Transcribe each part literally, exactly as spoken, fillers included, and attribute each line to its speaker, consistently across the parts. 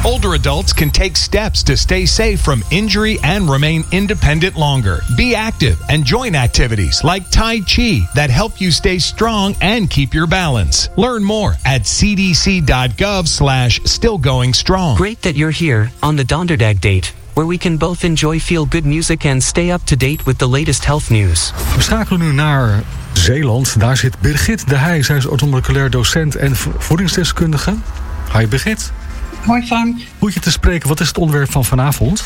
Speaker 1: Older adults can take steps to stay safe from injury and remain independent longer. Be active and join activities like Tai Chi that help you stay strong and keep your balance. Learn more at cdc.gov slash still going strong.
Speaker 2: Great that you're here on the Donderdag date, where we can both enjoy feel-good music and stay up-to-date with the latest health news.
Speaker 3: We schakelen nu naar Zeeland. Daar zit Birgit de Heij. Zij is orthomoleculair docent en voedingsdeskundige. Hi Birgit.
Speaker 4: Hoi Frank.
Speaker 3: Moet je te spreken, wat is het onderwerp van vanavond?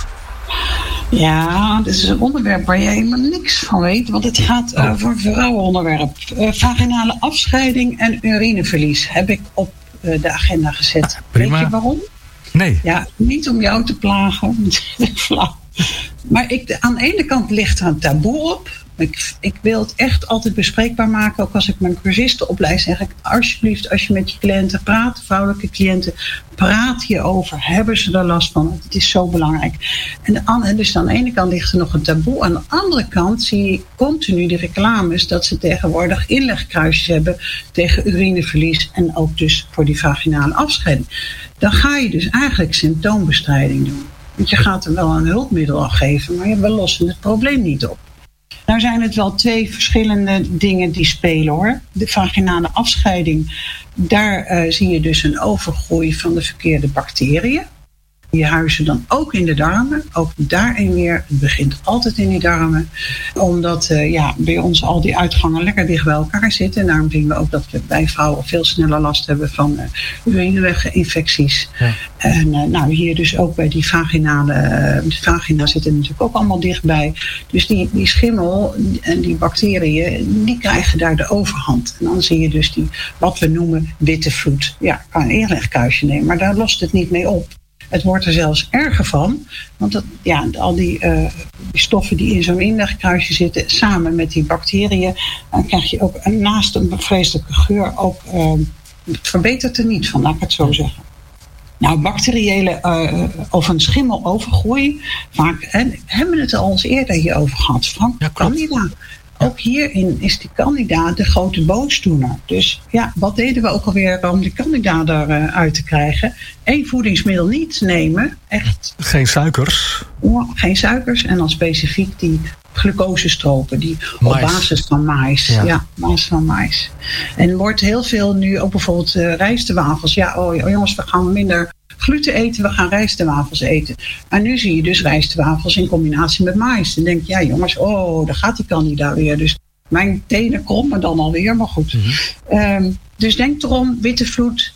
Speaker 4: Ja, dit is een onderwerp waar je helemaal niks van weet. Want het gaat oh. over een vrouwenonderwerp. Uh, vaginale afscheiding en urineverlies heb ik op uh, de agenda gezet.
Speaker 3: Ah, prima.
Speaker 4: Weet je waarom?
Speaker 3: Nee.
Speaker 4: Ja, niet om jou te plagen. Flauw. Maar ik, aan de ene kant ligt er een taboe op. Ik, ik wil het echt altijd bespreekbaar maken. Ook als ik mijn cursisten opleid, zeg ik alsjeblieft, als je met je cliënten praat, vrouwelijke cliënten, praat hierover. Hebben ze er last van? Want het is zo belangrijk. En de, dus aan de ene kant ligt er nog een taboe. Aan de andere kant zie je continu de reclames dat ze tegenwoordig inlegkruisjes hebben tegen urineverlies en ook dus voor die vaginale afscheiding. Dan ga je dus eigenlijk symptoombestrijding doen. Want je gaat er wel een hulpmiddel aan geven, maar we lossen het probleem niet op. Nou zijn het wel twee verschillende dingen die spelen hoor. De vaginale afscheiding, daar uh, zie je dus een overgroei van de verkeerde bacteriën. Die huizen dan ook in de darmen. Ook daarin weer, het begint altijd in die darmen. Omdat uh, ja, bij ons al die uitgangen lekker dicht bij elkaar zitten. En daarom zien we ook dat we bij vrouwen veel sneller last hebben van uh, urineweginfecties. Ja. En uh, nou, hier dus ook bij die vaginale, uh, de vagina zitten natuurlijk ook allemaal dichtbij. Dus die, die schimmel en die bacteriën, die krijgen daar de overhand. En dan zie je dus die, wat we noemen witte vloed. Ja, kan een inlegkuisje nemen, maar daar lost het niet mee op. Het wordt er zelfs erger van, want dat, ja, al die, uh, die stoffen die in zo'n inlegkruisje zitten, samen met die bacteriën, dan krijg je ook naast een vreselijke geur ook, uh, het verbetert er niet van, laat ik het zo zeggen. Nou, bacteriële uh, of een schimmelovergroei, vaak hè, hebben we het al eens eerder hierover gehad, Frank,
Speaker 3: ja,
Speaker 4: Candida. Ook hierin is die Candida de grote boosdoener. Dus ja, wat deden we ook alweer om die Candida eruit te krijgen? Eén voedingsmiddel niet nemen, echt.
Speaker 3: Geen suikers.
Speaker 4: Oh, geen suikers en dan specifiek die glucosestropen, die mais. Op basis van mais. Ja, ja basis van mais. En er wordt heel veel nu ook bijvoorbeeld uh, rijstwafels. Ja, oh, oh jongens, we gaan minder gluten eten, we gaan rijstwafels eten. En nu zie je dus rijstwafels in combinatie met mais. Dan denk je, ja jongens, oh, daar gaat die Candida weer. Dus mijn tenen krommen dan alweer, maar goed. Mm-hmm. Um, dus denk erom, witte vloed,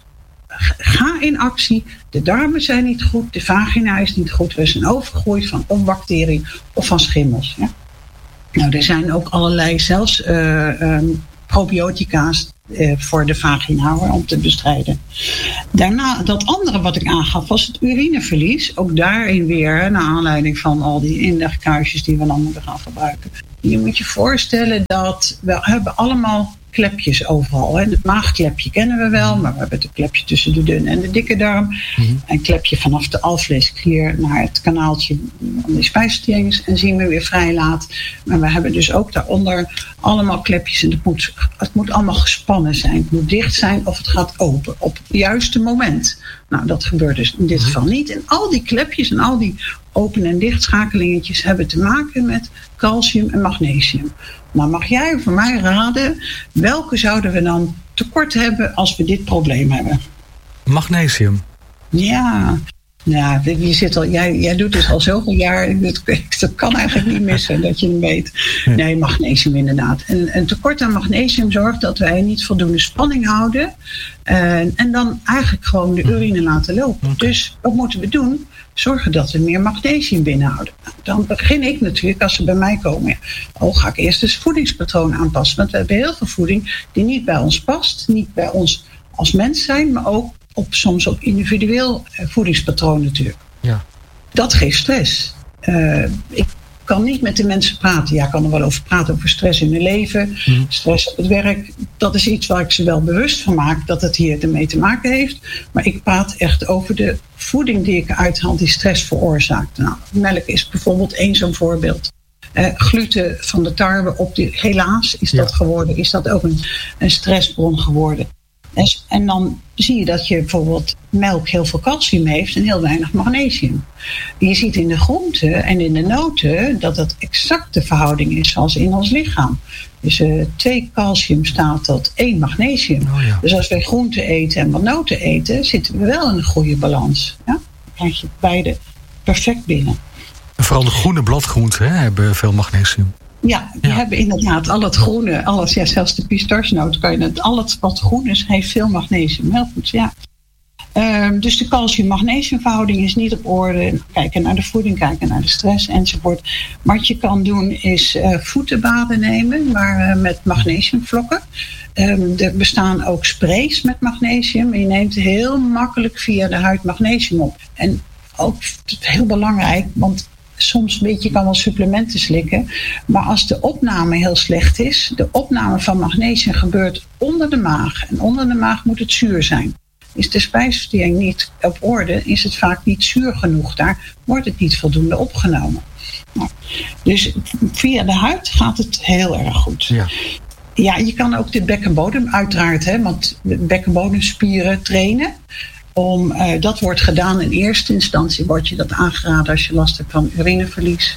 Speaker 4: ga in actie. De darmen zijn niet goed, de vagina is niet goed. Er is een overgroei van of bacteriën of van schimmels. Ja? Nou, er zijn ook allerlei, zelfs uh, um, probiotica's uh, voor de vagina hoor, om te bestrijden. Daarna, dat andere wat ik aangaf, was het urineverlies. Ook daarin weer, naar aanleiding van al die inlegkruisjes die we dan moeten gaan gebruiken. Je moet je voorstellen dat we hebben allemaal klepjes overal. Hè. Het maagklepje kennen we wel, maar we hebben het klepje tussen de dunne en de dikke darm. Mm-hmm. Een klepje vanaf de alvleesklier naar het kanaaltje van de spijsvertering en zien we weer vrij laat. Maar we hebben dus ook daaronder allemaal klepjes en het moet, het moet allemaal gespannen zijn. Het moet dicht zijn of het gaat open op het juiste moment. Nou, dat gebeurt dus in dit geval niet. En al die klepjes en al die open- en dichtschakelingetjes hebben te maken met calcium en magnesium. Nou, mag jij voor mij raden, welke zouden we dan tekort hebben als we dit probleem hebben?
Speaker 3: Magnesium.
Speaker 4: Ja, ja je zit al, jij, jij doet dit al zoveel jaar. Dat, dat kan eigenlijk niet missen dat je hem weet. Nee, magnesium inderdaad. En een tekort aan magnesium zorgt dat wij niet voldoende spanning houden. En, en dan eigenlijk gewoon de urine laten lopen. Okay. Dus wat moeten we doen? Zorgen dat we meer magnesium binnenhouden. Nou, dan begin ik natuurlijk, als ze bij mij komen, ja, oh, ga ik eerst eens voedingspatroon aanpassen. Want we hebben heel veel voeding die niet bij ons past. Niet bij ons als mens zijn, maar ook op, soms op individueel voedingspatroon natuurlijk.
Speaker 3: Ja.
Speaker 4: Dat geeft stress. Uh, ik kan niet met de mensen praten. Ja, ik kan er wel over praten, over stress in hun leven. Mm. Stress op het werk. Dat is iets waar ik ze wel bewust van maak dat het hier ermee te maken heeft. Maar ik praat echt over de voeding die ik uithaal die stress veroorzaakt. Nou, melk is bijvoorbeeld één zo'n voorbeeld. Uh, gluten van de tarwe op die, helaas is dat ja. geworden. Is dat ook een, een stressbron geworden. En, en dan zie je dat je bijvoorbeeld melk heel veel calcium heeft en heel weinig magnesium. Je ziet in de groenten en in de noten dat dat exact de verhouding is zoals in ons lichaam. Dus uh, twee calcium staat tot één magnesium.
Speaker 3: Oh ja.
Speaker 4: Dus als wij groenten eten en wat noten eten, zitten we wel in een goede balans. Ja? Dan krijg je beide perfect binnen.
Speaker 3: En vooral de groene bladgroenten hè, hebben veel magnesium.
Speaker 4: Ja, die
Speaker 3: Ja.
Speaker 4: hebben inderdaad al het groene, alles, ja, zelfs de pistachenoot kan je het, al het wat groen is, heeft veel magnesium. Heel goed, ja. Um, dus de calcium-magnesiumverhouding is niet op orde. Kijken naar de voeding, kijken naar de stress enzovoort. Wat je kan doen is uh, voetenbaden nemen, maar uh, met magnesiumvlokken. Um, er bestaan ook sprays met magnesium. Je neemt heel makkelijk via de huid magnesium op. En ook heel belangrijk, want soms weet je, kan wel supplementen slikken. Maar als de opname heel slecht is, de opname van magnesium gebeurt onder de maag. En onder de maag moet het zuur zijn. Is de spijsvertering niet op orde, is het vaak niet zuur genoeg. Daar wordt het niet voldoende opgenomen. Nou, dus via de huid gaat het heel erg goed.
Speaker 3: Ja.
Speaker 4: Ja, je kan ook de bekkenbodem uiteraard, hè, want de bekkenbodemspieren trainen. Om, uh, dat wordt gedaan in eerste instantie, wordt je dat aangeraden als je last hebt van urineverlies.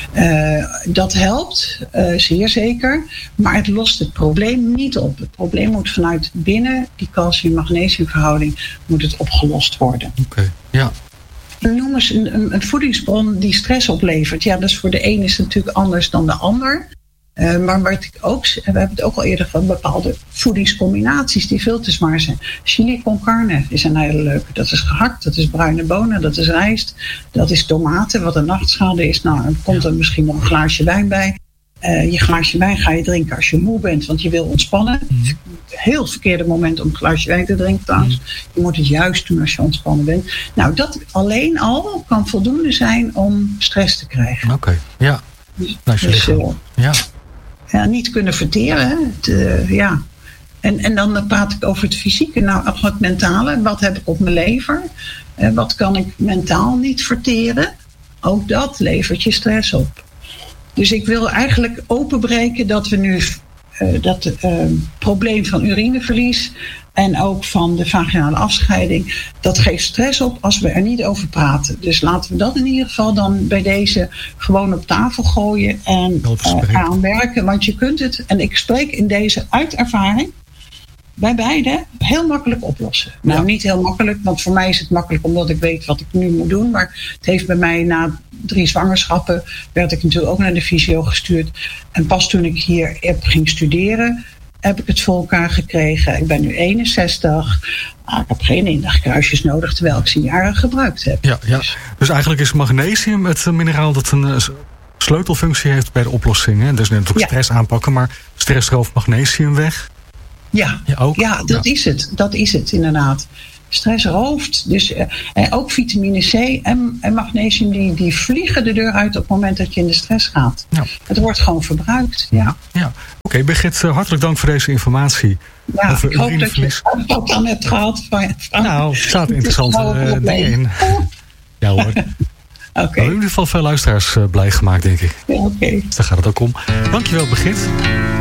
Speaker 4: Uh, dat helpt, uh, zeer zeker, maar het lost het probleem niet op. Het probleem moet vanuit binnen die calcium-magnesium verhouding moet het opgelost worden.
Speaker 3: Oké, okay. Ja.
Speaker 4: Noem eens een, een, een voedingsbron die stress oplevert. Ja, dat is voor de een is het natuurlijk anders dan de ander. Uh, maar wat ik ook, we hebben het ook al eerder van bepaalde voedingscombinaties die veel te zwaar zijn. Chili con carne is een hele leuke. Dat is gehakt, dat is bruine bonen, dat is rijst, dat is tomaten, wat een nachtschade is. Nou, dan komt er misschien nog een glaasje wijn bij. Uh, je glaasje wijn ga je drinken als je moe bent, want je wil ontspannen. Mm. Heel verkeerde moment om een glaasje wijn te drinken trouwens. Mm. Je moet het juist doen als je ontspannen bent. Nou, dat alleen al kan voldoende zijn om stress te krijgen.
Speaker 3: Oké, okay. Ja. Nou,
Speaker 4: dus, uh,
Speaker 3: ja.
Speaker 4: Ja, niet kunnen verteren. Het, uh, ja. en, en dan praat ik over het fysieke, nou over het mentale. Wat heb ik op mijn lever? Uh, wat kan ik mentaal niet verteren? Ook dat levert je stress op. Dus ik wil eigenlijk openbreken dat we nu uh, dat het uh, probleem van urineverlies en ook van de vaginale afscheiding, dat geeft stress op als we er niet over praten. Dus laten we dat in ieder geval dan bij deze gewoon op tafel gooien en uh, gaan werken. Want je kunt het, en ik spreek in deze uit ervaring, bij beide heel makkelijk oplossen. Ja. Nou, niet heel makkelijk, want voor mij is het makkelijk omdat ik weet wat ik nu moet doen. Maar het heeft bij mij na drie zwangerschappen, werd ik natuurlijk ook naar de fysio gestuurd. En pas toen ik hier ging studeren, heb ik het voor elkaar gekregen. Ik ben nu eenenzestig. Ah, ik heb geen eendagkruisjes nodig, terwijl ik ze jaren gebruikt heb.
Speaker 3: Ja, ja. Dus eigenlijk is magnesium het mineraal dat een uh, sleutelfunctie heeft bij de oplossing. Hè? Dus net ook ja. stress aanpakken, maar stress rooft magnesium weg.
Speaker 4: Ja,
Speaker 3: ja, ook?
Speaker 4: ja dat ja. is het. Dat is het inderdaad. Stress rooft. Dus uh, ook vitamine C en, en magnesium die, die vliegen de deur uit op het moment dat je in de stress gaat. Ja. Het wordt gewoon verbruikt. Ja.
Speaker 3: ja. Oké, okay, Birgit, hartelijk dank voor deze informatie.
Speaker 4: Ja, over ik hoop dat je dat dan hebt gehad. Van, van,
Speaker 3: nou, er staat interessante uh, dingen in. Ja hoor. Okay. We hebben in ieder geval veel luisteraars uh, blij gemaakt, denk ik.
Speaker 4: Ja, oké. Okay.
Speaker 3: Daar gaat het ook om. Dankjewel, Birgit.